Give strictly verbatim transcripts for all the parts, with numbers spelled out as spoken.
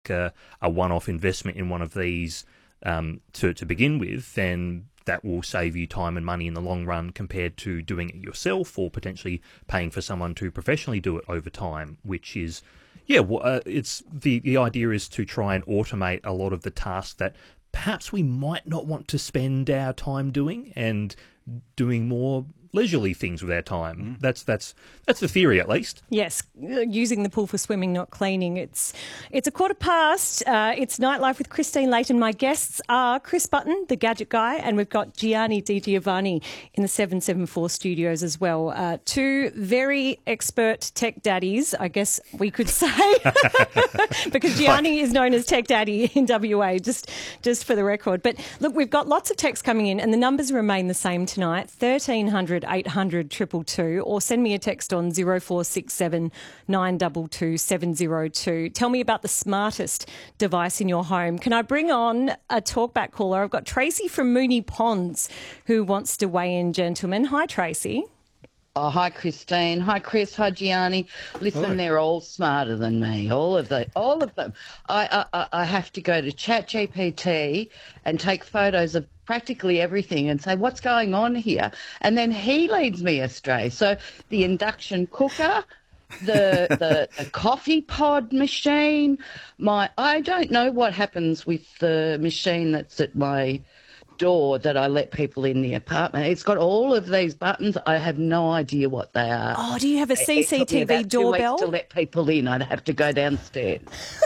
make a, a one-off investment in one of these um, to, to begin with, then that will save you time and money in the long run compared to doing it yourself or potentially paying for someone to professionally do it over time, which is, yeah, well, uh, it's the, the idea is to try and automate a lot of the tasks that perhaps we might not want to spend our time doing and doing more leisurely things with our time. Mm. That's that's that's the theory, at least. Yes, using the pool for swimming, not cleaning. It's it's a quarter past. Uh, it's Nightlife with Christine Layton. My guests are Chris Button, the gadget guy, and we've got Gianni Di Giovanni in the seven seven four studios as well. Uh, two very expert tech daddies, I guess we could say, because Gianni is known as Tech Daddy in W A, just, just for the record. But look, we've got lots of texts coming in, and the numbers remain the same tonight, thirteen hundred eight hundred two two two, or send me a text on zero four six seven nine two two seven zero two. Tell me about the smartest device in your home. Can I bring on a talkback caller? I've got Tracy from Moonee Ponds who wants to weigh in, gentlemen. Hi, Tracy. Oh, hi, Christine. Hi, Chris. Hi, Gianni. Listen, Hello. They're all smarter than me. All of them. All of them. I, I, I have to go to ChatGPT and take photos of practically everything and say, what's going on here? And then he leads me astray. So the induction cooker, the, the the coffee pod machine, my I don't know what happens with the machine that's at my door that I let people in the apartment. It's got all of these buttons. I have no idea what they are. Oh, do you have a C C T V it took me about doorbell? two weeks to let people in. I'd have to go downstairs.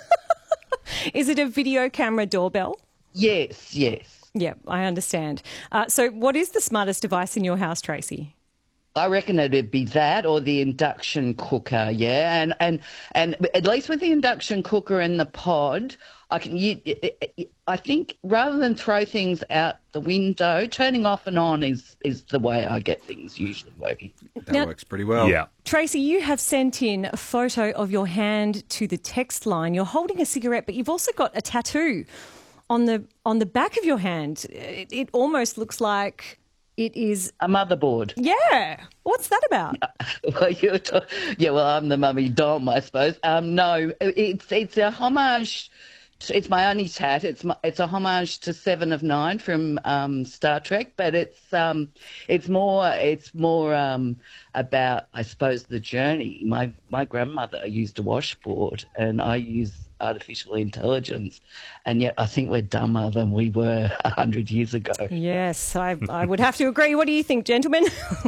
Is it a video camera doorbell? Yes, yes. Yeah, I understand. Uh, so what is the smartest device in your house, Tracy? I reckon it'd be that or the induction cooker, yeah. And and and at least with the induction cooker and the pod, I can. You, I think rather than throw things out the window, turning off and on is is the way I get things usually working. That Now- works pretty well. Yeah. Tracy, you have sent in a photo of your hand to the text line. You're holding a cigarette, but you've also got a tattoo on the on the back of your hand. It, it almost looks like it is A motherboard. Yeah. What's that about? Well, you're ta- yeah, well, I'm the mummy Dom, I suppose. Um, no, it's it's a homage. To, it's my only tat. It's my, it's a homage to Seven of Nine from um, Star Trek, but it's um, it's more it's more um, about, I suppose, the journey. My my grandmother used a washboard, and I use artificial intelligence, and yet I think we're dumber than we were a hundred years ago. Yes, I I would have to agree. What do you think, gentlemen?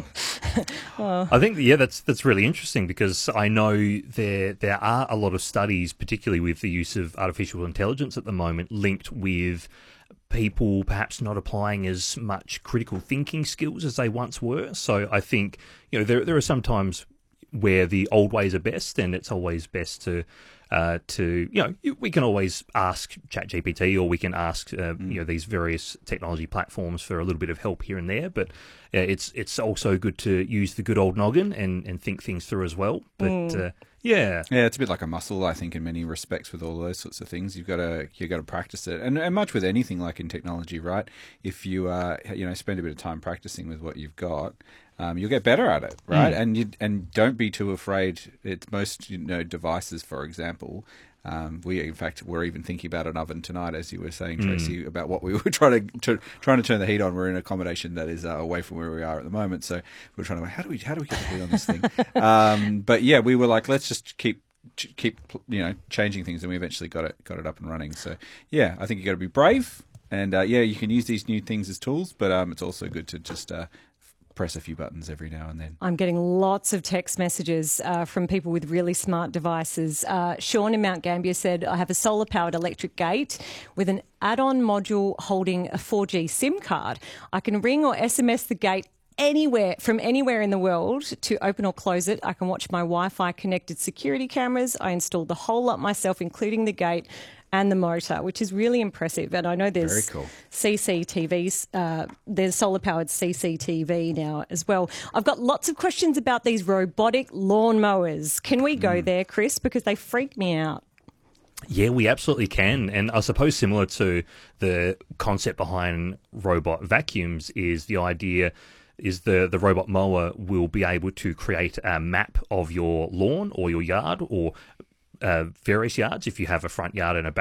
I think, yeah, that's that's really interesting because I know there there are a lot of studies, particularly with the use of artificial intelligence at the moment, linked with people perhaps not applying as much critical thinking skills as they once were. So I think, you know, there there are some times where the old ways are best, and it's always best to uh, to you know we can always ask ChatGPT or we can ask uh, mm. you know these various technology platforms for a little bit of help here and there. But uh, it's it's also good to use the good old noggin and, and think things through as well. But mm. uh, yeah, yeah, it's a bit like a muscle, I think, in many respects with all those sorts of things. You've got to you got to practice it, and, and much with anything like in technology, right? If you uh, you know spend a bit of time practicing with what you've got. Um, you'll get better at it, right? Mm. And you, and don't be too afraid. It's most you know devices, for example. Um, we in fact were even thinking about an oven tonight, as you were saying, Tracy, mm. about what we were trying to, to trying to turn the heat on. We're in an accommodation that is uh, away from where we are at the moment, so we're trying to how do we how do we get the heat on this thing? um, but yeah, we were like, let's just keep keep you know changing things, and we eventually got it got it up and running. So yeah, I think you got to be brave, and uh, yeah, you can use these new things as tools, but um, it's also good to just uh, press a few buttons every now and then. I'm getting lots of text messages uh, from people with really smart devices. Uh, Sean in Mount Gambier said, I have a solar-powered electric gate with an add-on module holding a four G SIM card. I can ring or S M S the gate anywhere, from anywhere in the world to open or close it. I can watch my Wi-Fi connected security cameras. I installed the whole lot myself, including the gate and the motor, which is really impressive. And I know there's cool. C C T Vs, uh, there's solar-powered C C T V now as well. I've got lots of questions about these robotic lawnmowers. Can we go mm. there, Chris? Because they freak me out. Yeah, we absolutely can. And I suppose similar to the concept behind robot vacuums is the idea is the, the robot mower will be able to create a map of your lawn or your yard or uh, various yards if you have a front yard and a back